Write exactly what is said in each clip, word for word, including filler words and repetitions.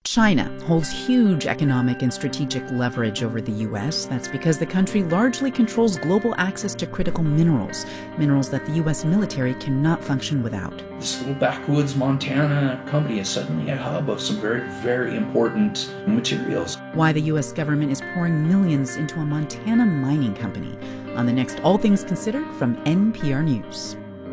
China holds huge economic and strategic leverage over the U S. That's because the country largely controls global access to critical minerals, minerals that the U S military cannot function without. This little backwoods Montana company is suddenly a hub of some very, very important materials. Why the U S government is pouring millions into a Montana mining company. On the next All Things Considered from N P R News.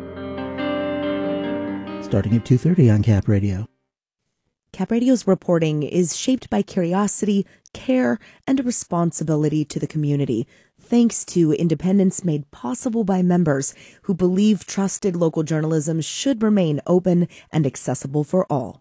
Starting at two thirty on Cap Radio. Cap Radio's reporting is shaped by curiosity, care, and a responsibility to the community, thanks to independence made possible by members who believe trusted local journalism should remain open and accessible for all.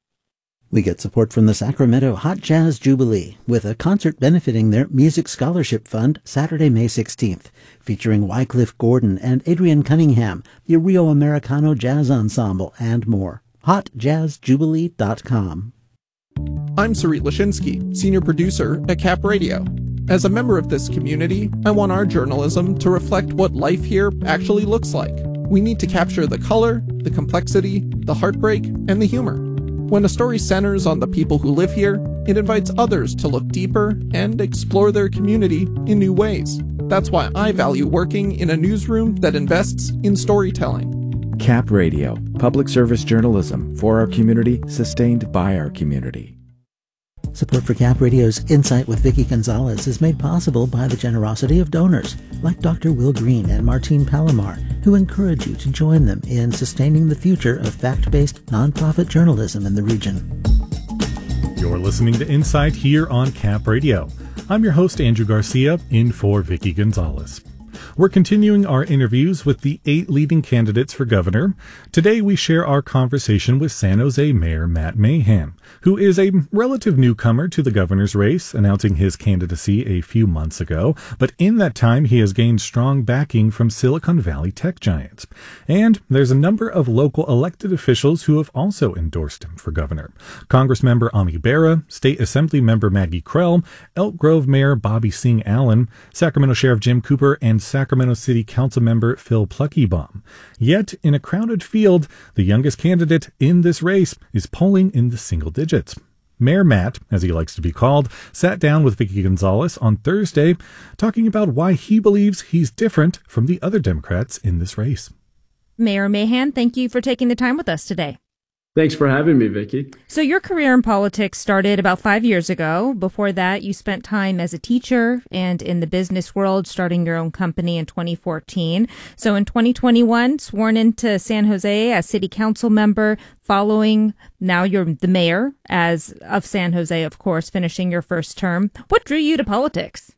We get support from the Sacramento Hot Jazz Jubilee with a concert benefiting their Music Scholarship Fund Saturday, May sixteenth, featuring Wycliffe Gordon and Adrian Cunningham, the Rio Americano Jazz Ensemble, and more. hot jazz jubilee dot com. I'm Sarit Lashinsky, senior producer at Cap Radio. As a member of this community, I want our journalism to reflect what life here actually looks like. We need to capture the color, the complexity, the heartbreak, and the humor. When a story centers on the people who live here, it invites others to look deeper and explore their community in new ways. That's why I value working in a newsroom that invests in storytelling. Cap Radio, public service journalism for our community, sustained by our community. Support for Cap Radio's Insight with Vicki Gonzalez is made possible by the generosity of donors like Doctor Will Green and Martine Palomar, who encourage you to join them in sustaining the future of fact-based nonprofit journalism in the region. You're listening to Insight here on Cap Radio. I'm your host, Andrew Garcia, in for Vicki Gonzalez. We're continuing our interviews with the eight leading candidates for governor. Today we share our conversation with San Jose Mayor Matt Mahan, who is a relative newcomer to the governor's race, announcing his candidacy a few months ago. But in that time, he has gained strong backing from Silicon Valley tech giants. And there's a number of local elected officials who have also endorsed him for governor. Congressmember Ami Bera, State Assembly Member Maggie Krell, Elk Grove Mayor Bobby Singh Allen, Sacramento Sheriff Jim Cooper, and Sacramento City Council Member Phil Pluckybaum. Yet, in a crowded field, the youngest candidate in this race is polling in the single digits. Mayor Matt, as he likes to be called, sat down with Vicki Gonzalez on Thursday, talking about why he believes he's different from the other Democrats in this race. Mayor Mahan, thank you for taking the time with us today. Thanks for having me, Vicki. So your career in politics started about five years ago. Before that, you spent time as a teacher and in the business world, starting your own company in twenty fourteen. So in twenty twenty-one, sworn into San Jose as city council member, following now you're the mayor as of San Jose, of course, finishing your first term. What drew you to politics?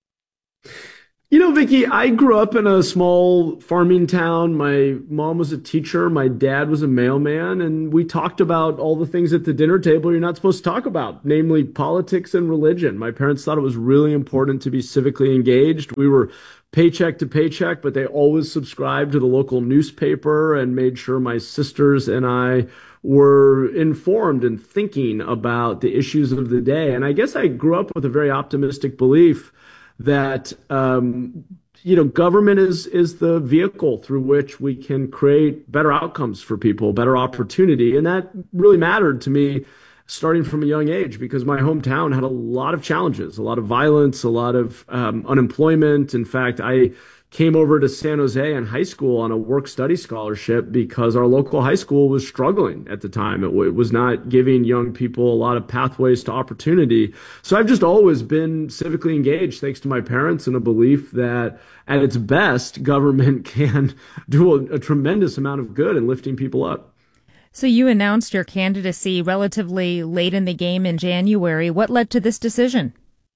You know, Vicki, I grew up in a small farming town. My mom was a teacher. My dad was a mailman. And we talked about all the things at the dinner table you're not supposed to talk about, namely politics and religion. My parents thought it was really important to be civically engaged. We were paycheck to paycheck, but they always subscribed to the local newspaper and made sure my sisters and I were informed and thinking about the issues of the day. And I guess I grew up with a very optimistic belief that, um, you know, government is is the vehicle through which we can create better outcomes for people, better opportunity. And that really mattered to me starting from a young age because my hometown had a lot of challenges, a lot of violence, a lot of um, unemployment. In fact, I came over to San Jose in high school on a work-study scholarship because our local high school was struggling at the time. It, w- it was not giving young people a lot of pathways to opportunity. So I've just always been civically engaged thanks to my parents and a belief that at its best, government can do a, a tremendous amount of good in lifting people up. So you announced your candidacy relatively late in the game in January. What led to this decision?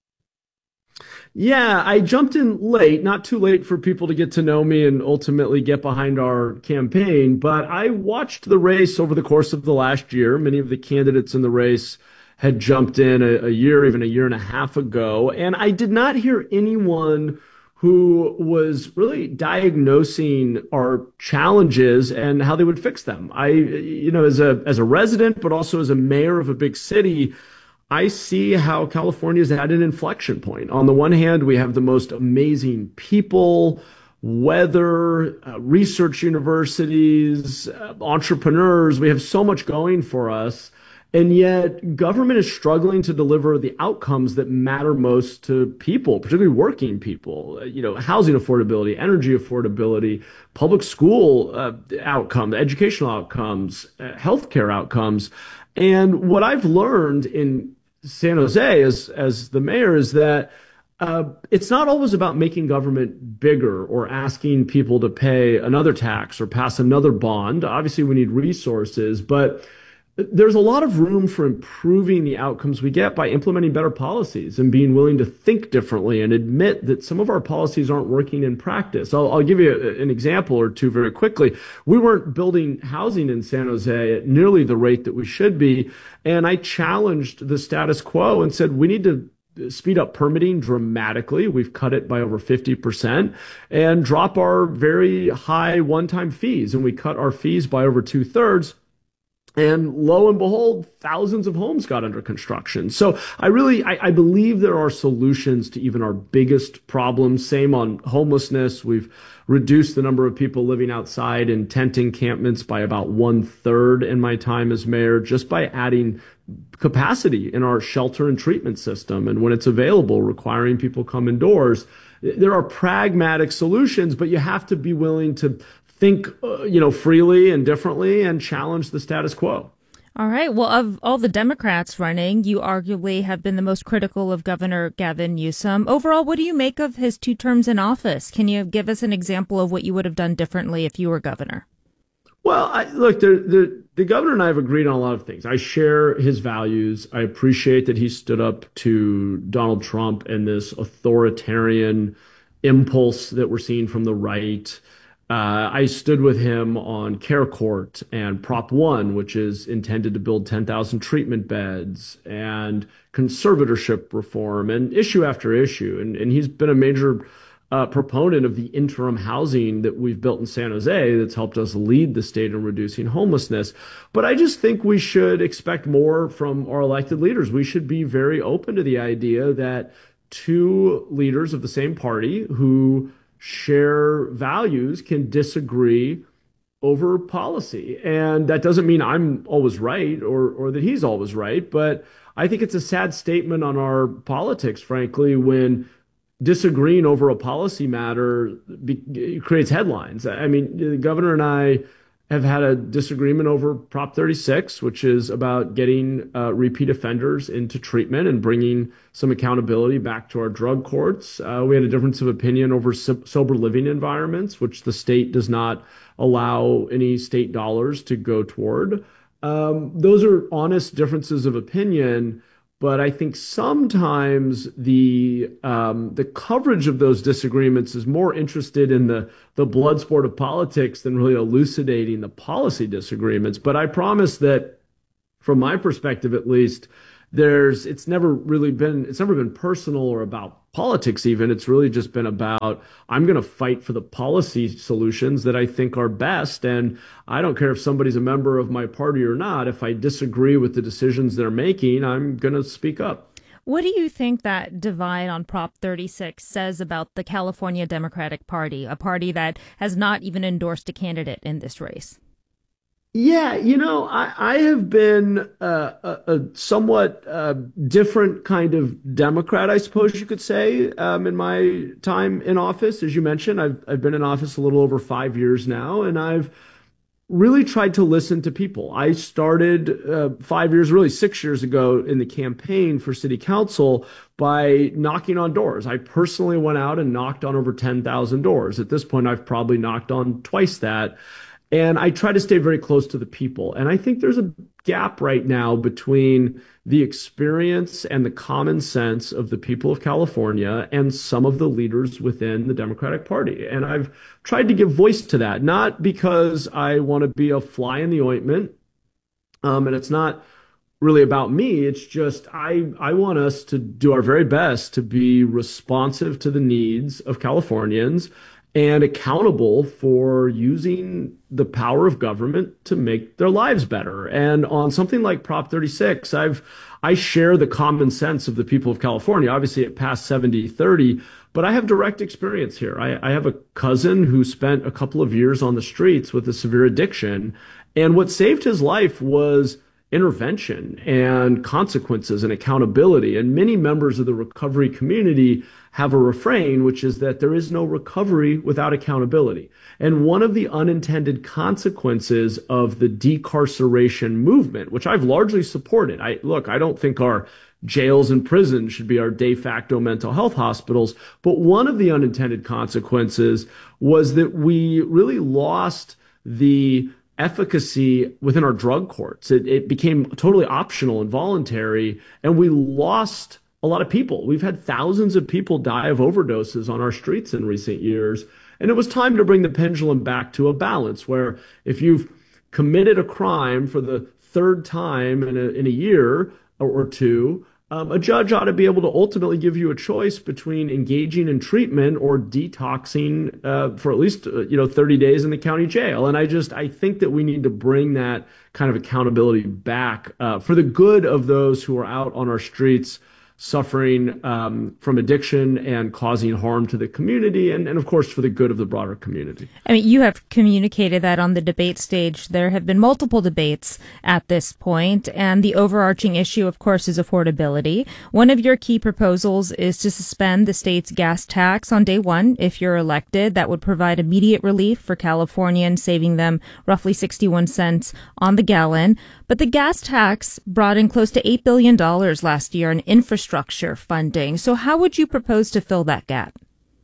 Yeah, I jumped in late, not too late for people to get to know me and ultimately get behind our campaign. But I watched the race over the course of the last year. Many of the candidates in the race had jumped in a, a year, even a year and a half ago. And I did not hear anyone who was really diagnosing our challenges and how they would fix them. I, you know, as a as a resident, but also as a mayor of a big city, I see how California's at an inflection point. On the one hand, we have the most amazing people, weather, uh, research universities, uh, entrepreneurs. We have so much going for us. And yet government is struggling to deliver the outcomes that matter most to people, particularly working people. You know, housing affordability, energy affordability, public school uh, outcomes, educational outcomes, uh, healthcare outcomes. And what I've learned in San Jose as, as the mayor is that Uh, it's not always about making government bigger or asking people to pay another tax or pass another bond. Obviously, we need resources, but there's a lot of room for improving the outcomes we get by implementing better policies and being willing to think differently and admit that some of our policies aren't working in practice. I'll, I'll give you a, an example or two very quickly. We weren't building housing in San Jose at nearly the rate that we should be, and I challenged the status quo and said we need to speed up permitting dramatically. We've cut it by over fifty percent and drop our very high one-time fees. And we cut our fees by over two thirds. And lo and behold, thousands of homes got under construction. So I really, I, I believe there are solutions to even our biggest problems. Same on homelessness. We've reduced the number of people living outside in tent encampments by about one third in my time as mayor, just by adding capacity in our shelter and treatment system. And when it's available, requiring people come indoors. There are pragmatic solutions, but you have to be willing to think, uh, you know, freely and differently and challenge the status quo. All right. Well, of all the Democrats running, you arguably have been the most critical of Governor Gavin Newsom. Overall, what do you make of his two terms in office? Can you give us an example of what you would have done differently if you were governor? Well, I, look, the, the, the governor and I have agreed on a lot of things. I share his values. I appreciate that he stood up to Donald Trump and this authoritarian impulse that we're seeing from the right. Uh, I stood with him on Care Court and Prop one, which is intended to build ten thousand treatment beds, and conservatorship reform, and issue after issue. And, and he's been a major uh, proponent of the interim housing that we've built in San Jose that's helped us lead the state in reducing homelessness. But I just think we should expect more from our elected leaders. We should be very open to the idea that two leaders of the same party who share values can disagree over policy. And that doesn't mean I'm always right or or that he's always right, but I think it's a sad statement on our politics, frankly, when disagreeing over a policy matter be, creates headlines. I mean, the governor and I have had a disagreement over Prop thirty-six, which is about getting uh, repeat offenders into treatment and bringing some accountability back to our drug courts. Uh, we had a difference of opinion over so- sober living environments, which the state does not allow any state dollars to go toward. Um, those are honest differences of opinion. But I think sometimes the um, the coverage of those disagreements is more interested in the, the blood sport of politics than really elucidating the policy disagreements. But I promise that, from my perspective at least, there's it's never really been it's never been personal or about politics even. It's really just been about, I'm going to fight for the policy solutions that I think are best. And I don't care if somebody's a member of my party or not. If I disagree with the decisions they're making, I'm going to speak up. What do you think that divide on Prop thirty-six says about the California Democratic Party, a party that has not even endorsed a candidate in this race? Yeah, you know, I, I have been uh, a, a somewhat uh, different kind of Democrat, I suppose you could say, um, in my time in office. As you mentioned, I've I've been in office a little over five years now, and I've really tried to listen to people. I started uh, five years, really six years ago, in the campaign for city council by knocking on doors. I personally went out and knocked on over ten thousand doors. At this point, I've probably knocked on twice that. And I try to stay very close to the people. And I think there's a gap right now between the experience and the common sense of the people of California and some of the leaders within the Democratic Party. And I've tried to give voice to that, not because I want to be a fly in the ointment. Um, and it's not really about me. It's just I, I want us to do our very best to be responsive to the needs of Californians and accountable for using the power of government to make their lives better. And on something like Prop thirty-six, I've I share the common sense of the people of California. Obviously, it passed seventy thirty, but I have direct experience here. I, I have a cousin who spent a couple of years on the streets with a severe addiction, and what saved his life was intervention and consequences and accountability. And many members of the recovery community have a refrain, which is that there is no recovery without accountability. And one of the unintended consequences of the decarceration movement, which I've largely supported, I look, I don't think our jails and prisons should be our de facto mental health hospitals, but one of the unintended consequences was that we really lost the efficacy within our drug courts. It, it became totally optional and voluntary, and we lost a lot of people. We've had thousands of people die of overdoses on our streets in recent years, and it was time to bring the pendulum back to a balance where if you've committed a crime for the third time in a, in a year or, or two, Um, a judge ought to be able to ultimately give you a choice between engaging in treatment or detoxing uh, for at least uh, you know thirty days in the county jail. And I just I think that we need to bring that kind of accountability back uh, for the good of those who are out on our streets suffering um, from addiction and causing harm to the community, and, and of course for the good of the broader community. I mean, you have communicated that on the debate stage. There have been multiple debates at this point, and the overarching issue, of course, is affordability. One of your key proposals is to suspend the state's gas tax on day one if you're elected. That would provide immediate relief for Californians, saving them roughly sixty-one cents on the gallon. But the gas tax brought in close to eight billion dollars last year in infrastructure funding. So how would you propose to fill that gap?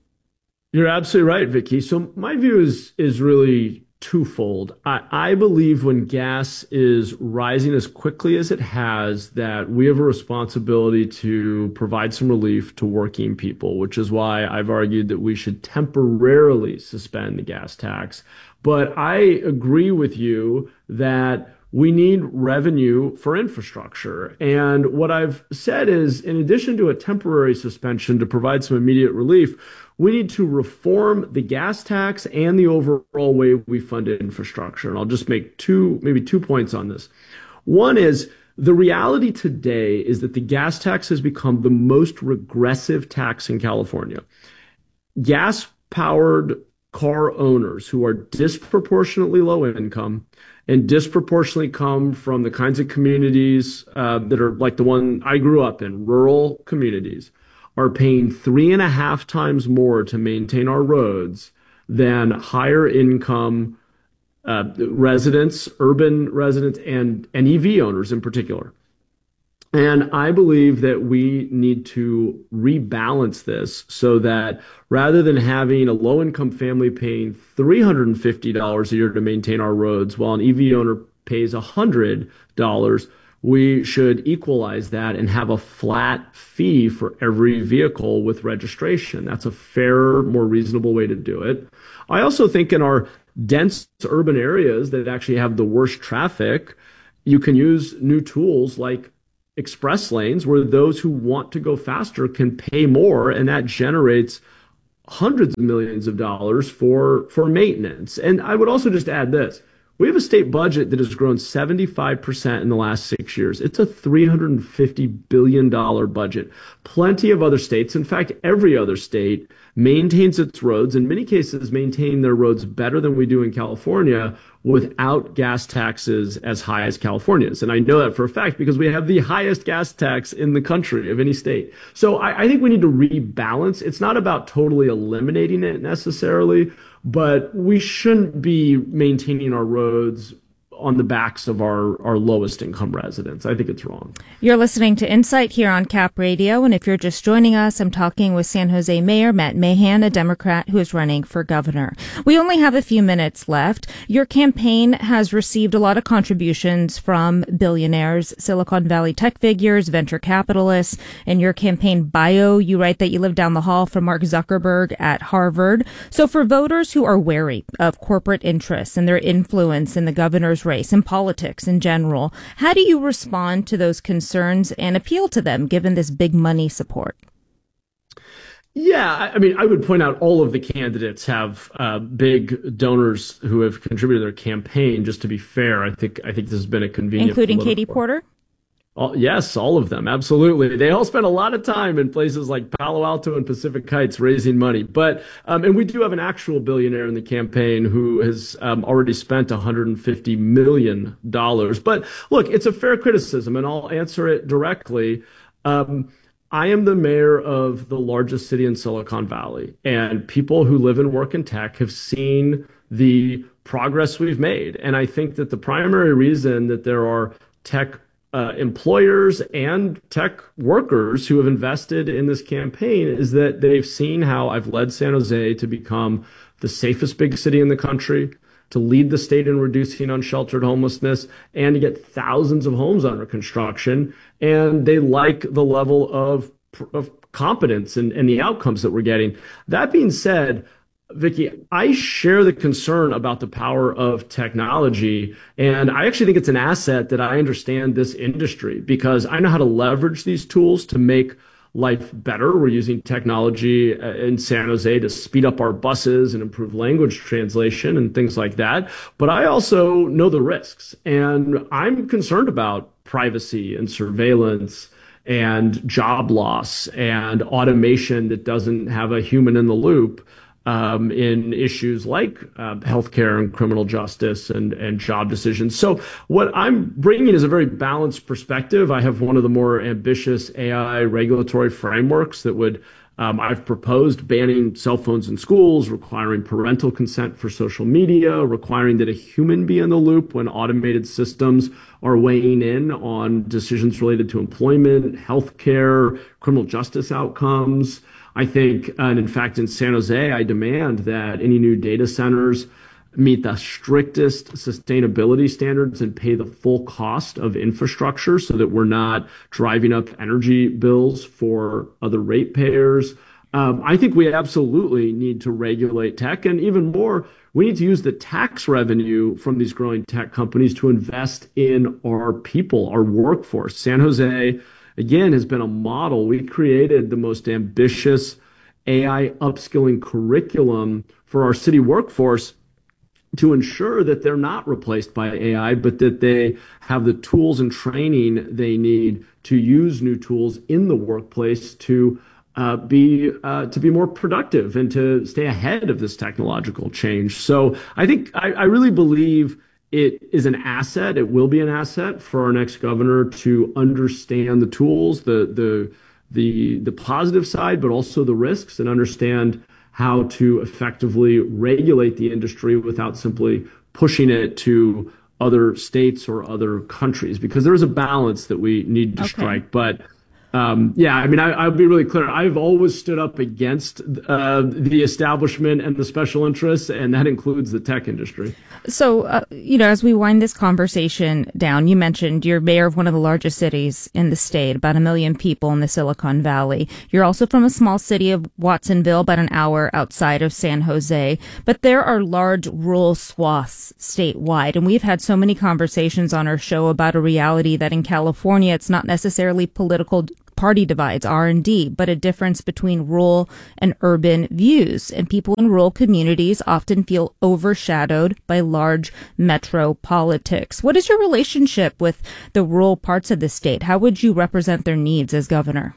You're absolutely right, Vicki. So my view is is really twofold. I, I believe when gas is rising as quickly as it has, that we have a responsibility to provide some relief to working people, which is why I've argued that we should temporarily suspend the gas tax. But I agree with you that we need revenue for infrastructure. And what I've said is, in addition to a temporary suspension to provide some immediate relief, we need to reform the gas tax and the overall way we fund infrastructure. And I'll just make two, maybe two points on this. One is the reality today is that the gas tax has become the most regressive tax in California. Gas-powered car owners who are disproportionately low income and disproportionately come from the kinds of communities uh, that are like the one I grew up in, rural communities, are paying three and a half times more to maintain our roads than higher income uh, residents, urban residents, and, and E V owners in particular. And I believe that we need to rebalance this so that rather than having a low-income family paying three hundred fifty dollars a year to maintain our roads while an E V owner pays one hundred dollars, we should equalize that and have a flat fee for every vehicle with registration. That's a fairer, more reasonable way to do it. I also think in our dense urban areas that actually have the worst traffic, you can use new tools like express lanes where those who want to go faster can pay more, and that generates hundreds of millions of dollars for, for maintenance. And I would also just add this. We have a state budget that has grown seventy-five percent in the last six years. It's a three hundred fifty billion dollars budget. Plenty of other states, in fact, every other state, maintains its roads, in many cases maintain their roads better than we do in California without gas taxes as high as California's. And I know that for a fact because we have the highest gas tax in the country of any state. So I, I think we need to rebalance. It's not about totally eliminating it necessarily, but we shouldn't be maintaining our roads on the backs of our, our lowest income residents. I think it's wrong. You're listening to Insight here on Cap Radio. And if you're just joining us, I'm talking with San Jose Mayor Matt Mahan, a Democrat who is running for governor. We only have a few minutes left. Your campaign has received a lot of contributions from billionaires, Silicon Valley tech figures, venture capitalists. In your campaign bio, you write that you live down the hall from Mark Zuckerberg at Harvard. So for voters who are wary of corporate interests and their influence in the governor's race and politics in general, how do you respond to those concerns and appeal to them given this big money support? Yeah, I mean, I would point out all of the candidates have uh, big donors who have contributed to their campaign. Just to be fair, I think I think this has been a convenient, including Katie Porter. All, yes, all of them. Absolutely. They all spend a lot of time in places like Palo Alto and Pacific Heights raising money. But, um, and we do have an actual billionaire in the campaign who has um, already spent one hundred fifty million dollars. But look, it's a fair criticism, and I'll answer it directly. Um, I am the mayor of the largest city in Silicon Valley, and people who live and work in tech have seen the progress we've made. And I think that the primary reason that there are tech Uh, employers and tech workers who have invested in this campaign is that they've seen how I've led San Jose to become the safest big city in the country, to lead the state in reducing unsheltered homelessness, and to get thousands of homes under construction. And they like the level of, of competence and, and the outcomes that we're getting. That being said, Vicky, I share the concern about the power of technology, and I actually think it's an asset that I understand this industry because I know how to leverage these tools to make life better. We're using technology in San Jose to speed up our buses and improve language translation and things like that. But I also know the risks, and I'm concerned about privacy and surveillance and job loss and automation that doesn't have a human in the loop. Um, in issues like uh, healthcare and criminal justice and, and job decisions. So what I'm bringing is a very balanced perspective. I have one of the more ambitious A I regulatory frameworks that would, um, I've proposed banning cell phones in schools, requiring parental consent for social media, requiring that a human be in the loop when automated systems are weighing in on decisions related to employment, healthcare, criminal justice outcomes. I think, and in fact, in San Jose, I demand that any new data centers meet the strictest sustainability standards and pay the full cost of infrastructure so that we're not driving up energy bills for other ratepayers. Um, I think we absolutely need to regulate tech, and even more, we need to use the tax revenue from these growing tech companies to invest in our people, our workforce. San Jose, again, has been a model. We created the most ambitious A I upskilling curriculum for our city workforce to ensure that they're not replaced by A I, but that they have the tools and training they need to use new tools in the workplace to uh, be uh, to be more productive and to stay ahead of this technological change. So I think I, I really believe it is an asset. It will be an asset for our next governor to understand the tools, the the the the positive side, but also the risks, and understand how to effectively regulate the industry without simply pushing it to other states or other countries, because there is a balance that we need to okay. strike. But Um, yeah, I mean, I, I'll be really clear. I've always stood up against uh, the establishment and the special interests, and that includes the tech industry. So, uh, you know, as we wind this conversation down, you mentioned you're mayor of one of the largest cities in the state, about a million people in the Silicon Valley. You're also from a small city of Watsonville, about an hour outside of San Jose. But there are large rural swaths statewide, and we've had so many conversations on our show about a reality that in California, it's not necessarily political party divides, R and D, but a difference between rural and urban views. And people in rural communities often feel overshadowed by large metro politics. What is your relationship with the rural parts of the state? How would you represent their needs as governor?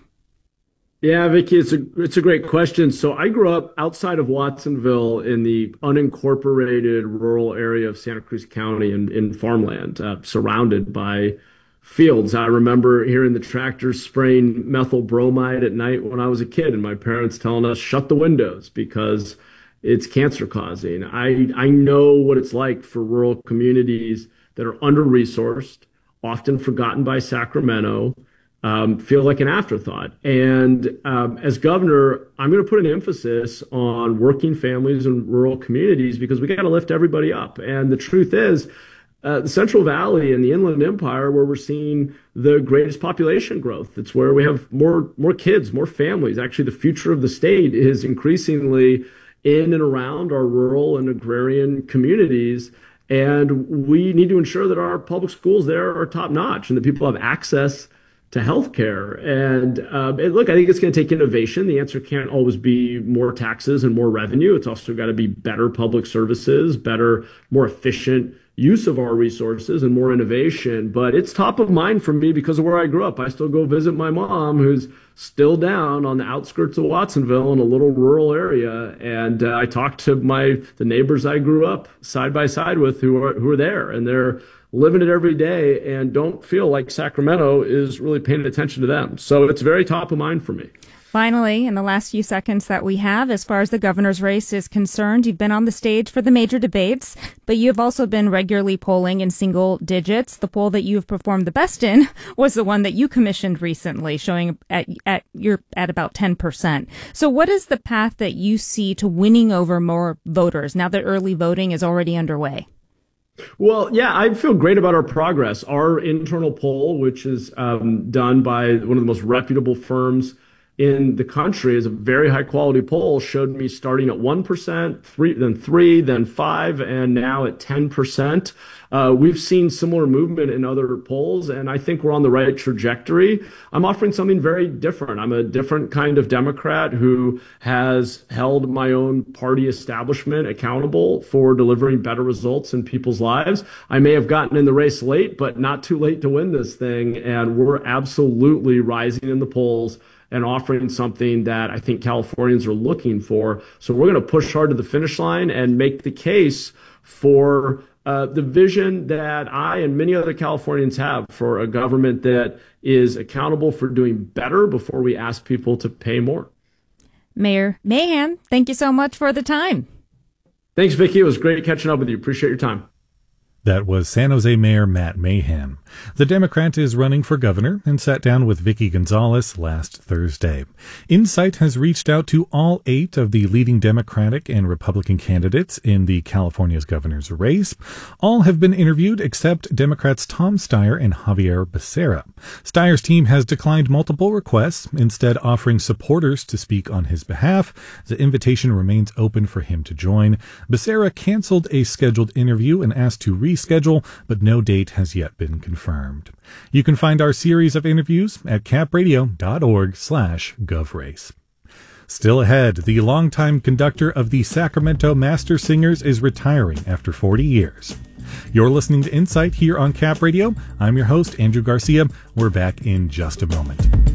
Yeah, Vicky, it's a it's a great question. So I grew up outside of Watsonville in the unincorporated rural area of Santa Cruz County in, in farmland, uh, surrounded by fields. I remember hearing the tractors spraying methyl bromide at night when I was a kid, and my parents telling us shut the windows because it's cancer causing. I I know what it's like for rural communities that are under-resourced, often forgotten by Sacramento, um, feel like an afterthought. And um, as governor, I'm going to put an emphasis on working families in rural communities because we got to lift everybody up. And the truth is, Uh, the Central Valley and the Inland Empire, where we're seeing the greatest population growth. It's where we have more more kids, more families. Actually, the future of the state is increasingly in and around our rural and agrarian communities. And we need to ensure that our public schools there are top notch and that people have access to healthcare. And, uh, and look, I think it's going to take innovation. The answer can't always be more taxes and more revenue. It's also got to be better public services, better, more efficient use of our resources and more innovation. But it's top of mind for me because of where I grew up. I still go visit my mom, who's still down on the outskirts of Watsonville in a little rural area. And uh, I talk to my the neighbors I grew up side by side with who are who are there, and they're living it every day and don't feel like Sacramento is really paying attention to them. So it's very top of mind for me. Finally, in the last few seconds that we have, as far as the governor's race is concerned, you've been on the stage for the major debates, but you've also been regularly polling in single digits. The poll that you've performed the best in was the one that you commissioned recently, showing at, at you're at about ten percent. So what is the path that you see to winning over more voters now that early voting is already underway? Well, yeah, I feel great about our progress. Our internal poll, which is um, done by one of the most reputable firms in the country, is a very high quality poll, showed me starting at one percent, three, then three, then five, and now at ten percent. Uh, we've seen similar movement in other polls, and I think we're on the right trajectory. I'm offering something very different. I'm a different kind of Democrat who has held my own party establishment accountable for delivering better results in people's lives. I may have gotten in the race late, but not too late to win this thing, and we're absolutely rising in the polls and offering something that I think Californians are looking for. So we're going to push hard to the finish line and make the case for uh, the vision that I and many other Californians have for a government that is accountable for doing better before we ask people to pay more. Mayor Mahan, thank you so much for the time. Thanks, Vicki. It was great catching up with you. Appreciate your time. That was San Jose Mayor Matt Mahan. The Democrat is running for governor and sat down with Vicki Gonzalez last Thursday. Insight has reached out to all eight of the leading Democratic and Republican candidates in the California's governor's race. All have been interviewed except Democrats Tom Steyer and Javier Becerra. Steyer's team has declined multiple requests, instead offering supporters to speak on his behalf. The invitation remains open for him to join. Becerra canceled a scheduled interview and asked to reschedule, but no date has yet been confirmed. You can find our series of interviews at capradio.org slash govrace. Still ahead, the longtime conductor of the Sacramento Master Singers is retiring after forty years. You're listening to Insight here on Cap Radio. I'm your host, Andrew Garcia. We're back in just a moment.